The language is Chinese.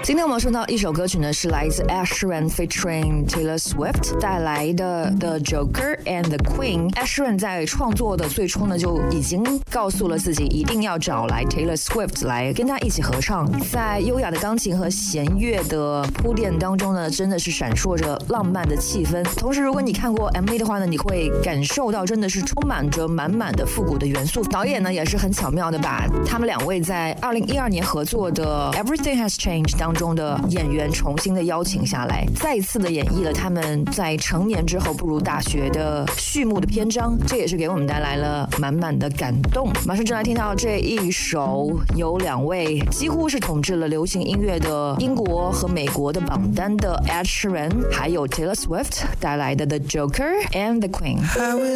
今天我们说到一首歌曲呢，是来自 Ed Sheeran featuring Taylor Swift 带来的 The Joker and the Queen。Ed Sheeran 在创作的最初呢，就已经告诉了自己一定要找来 Taylor Swift 来跟他一起合唱。在优雅的钢琴和弦乐的铺垫当中呢，真的是闪烁着浪漫的气氛。同时，如果你看过 MV 的话呢，你会感受到真的是充满着满满的复古的元素。导演呢也是很巧妙的把他们两位在2012年合作的 Everything Has Changed 当中的演员重新的邀请下来，再一次的演绎了他们在成年之后步入大学的序幕的篇章，这也是给我们带来了满满的感动。马上就来听到这一首由两位几乎是统治了流行音乐的英国和美国的榜单的 Ed Sheeran 还有 Taylor Swift 带来的 The Joker and the Queen。